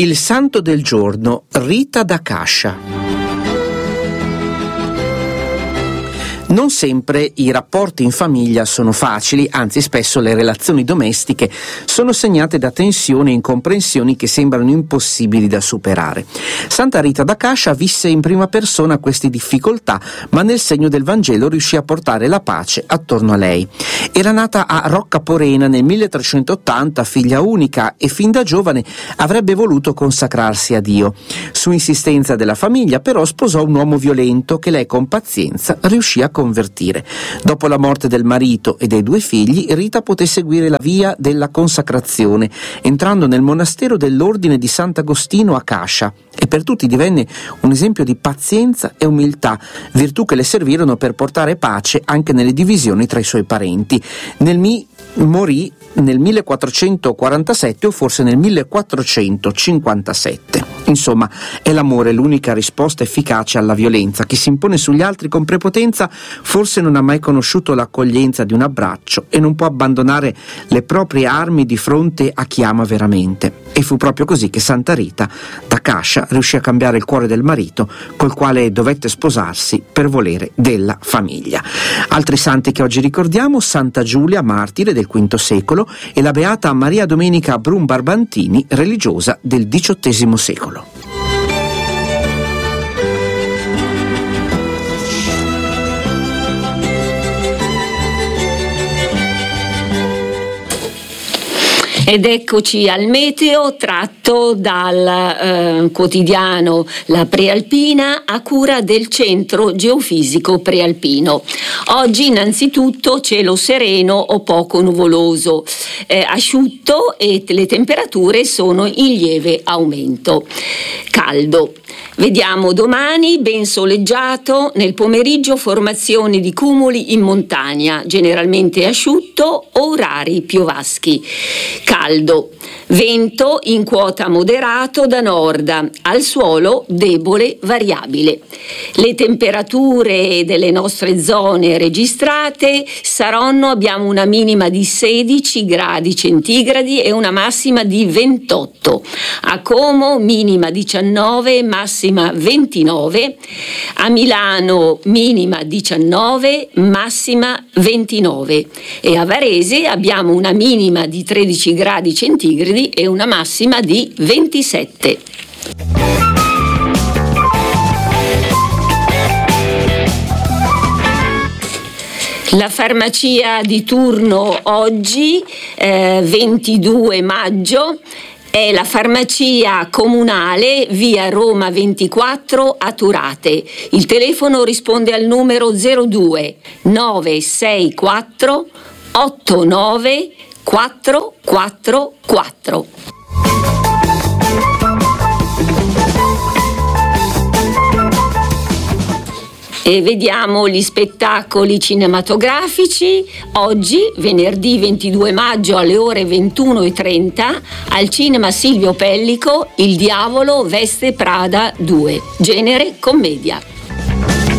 Il santo del giorno, Rita da Cascia. Non sempre i rapporti in famiglia sono facili, anzi spesso le relazioni domestiche sono segnate da tensioni e incomprensioni che sembrano impossibili da superare. Santa Rita da Cascia visse in prima persona queste difficoltà, ma nel segno del Vangelo riuscì a portare la pace attorno a lei. Era nata a Rocca Porena nel 1380, figlia unica, e fin da giovane avrebbe voluto consacrarsi a Dio. Su insistenza della famiglia però sposò un uomo violento che lei con pazienza riuscì a convertire. Dopo la morte del marito e dei 2 figli, Rita poté seguire la via della consacrazione, entrando nel monastero dell'ordine di Sant'Agostino a Cascia, e per tutti divenne un esempio di pazienza e umiltà, virtù che le servirono per portare pace anche nelle divisioni tra i suoi parenti. Morì nel 1447 o forse nel 1457. Insomma, è l'amore l'unica risposta efficace alla violenza. Chi si impone sugli altri con prepotenza forse non ha mai conosciuto l'accoglienza di un abbraccio e non può abbandonare le proprie armi di fronte a chi ama veramente. E fu proprio così che Santa Rita da Cascia riuscì a cambiare il cuore del marito, col quale dovette sposarsi per volere della famiglia. Altri santi che oggi ricordiamo: Santa Giulia, martire del V secolo, e la beata Maria Domenica Brum Barbantini, religiosa del XVIII secolo. Ed eccoci al meteo tratto dal quotidiano La Prealpina a cura del Centro Geofisico Prealpino. Oggi innanzitutto cielo sereno o poco nuvoloso, asciutto, e le temperature sono in lieve aumento. Caldo. Vediamo domani, ben soleggiato, nel pomeriggio formazione di cumuli in montagna, generalmente asciutto o rari piovaschi. Caldo. Vento in quota moderato da nord, al suolo debole variabile. Le temperature delle nostre zone registrate abbiamo una minima di 16 gradi centigradi e una massima di 28. A Como minima 19, massima 29. A Milano minima 19, massima 29. E a Varese abbiamo una minima di 13 gradi centigradi e una massima di 27. La farmacia di turno oggi, 22 maggio, è la farmacia comunale via Roma 24 a Turate. Il telefono risponde al numero 02 964 89 444. E vediamo gli spettacoli cinematografici. Oggi, venerdì 22 maggio alle ore 21:30, al cinema Silvio Pellico, Il diavolo veste Prada 2, genere commedia.